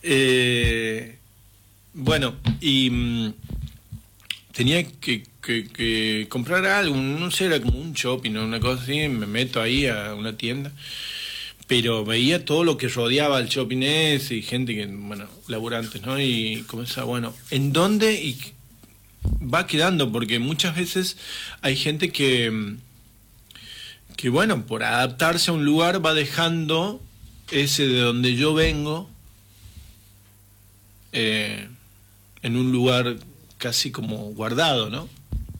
Bueno, y tenía que comprar algo, no sé, era como un shopping o una cosa así, me meto ahí a una tienda, pero veía todo lo que rodeaba el shopping ese y gente que, bueno, laburantes, ¿no? Y comenzaba, bueno, ¿en dónde? Y va quedando, porque muchas veces hay gente que bueno, por adaptarse a un lugar va dejando ese de donde yo vengo en un lugar casi como guardado, ¿no?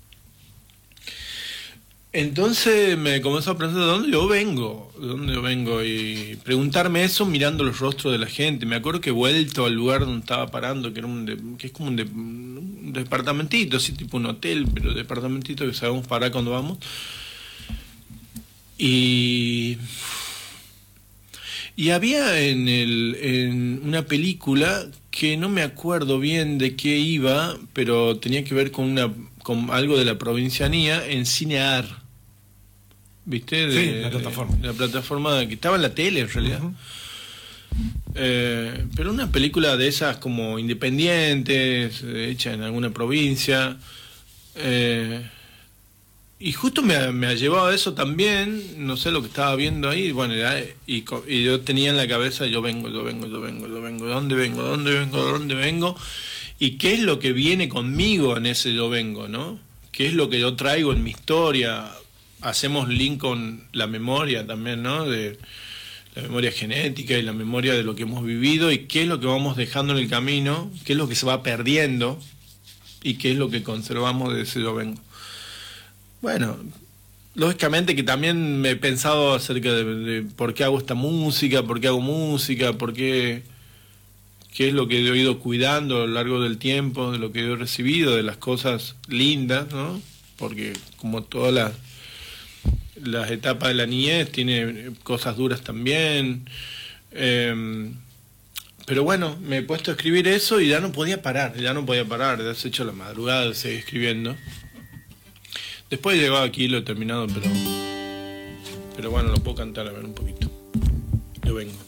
Entonces me comenzó a preguntar de dónde yo vengo, y preguntarme eso mirando los rostros de la gente. Me acuerdo que he vuelto al lugar donde estaba parando, que era que es como un departamentito, así tipo un hotel, pero departamentito que sabemos parar cuando vamos. Y había en una película que no me acuerdo bien de qué iba, pero tenía que ver con algo de la provincianía en Cinear, ¿viste? Sí, la plataforma. La plataforma que estaba en la tele, en realidad. Uh-huh. Pero una película de esas como independientes, hecha en alguna provincia. Y justo me ha llevado a eso también, no sé lo que estaba viendo ahí, bueno, y yo tenía en la cabeza, ¿de dónde vengo? ¿Y qué es lo que viene conmigo en ese yo vengo, no? ¿Qué es lo que yo traigo en mi historia? Hacemos link con la memoria también, ¿no? De la memoria genética y la memoria de lo que hemos vivido, y qué es lo que vamos dejando en el camino, qué es lo que se va perdiendo y qué es lo que conservamos de ese yo vengo. Bueno, lógicamente que también me he pensado acerca de por qué hago esta música, por qué hago música, qué es lo que he ido cuidando a lo largo del tiempo, de lo que he recibido, de las cosas lindas, ¿no? Porque como todas las etapas de la niñez tiene cosas duras también. Pero bueno, me he puesto a escribir eso y ya no podía parar, ya has hecho la madrugada, seguí escribiendo. Después he llegado aquí, lo he terminado, pero bueno, lo puedo cantar, a ver un poquito. Yo vengo.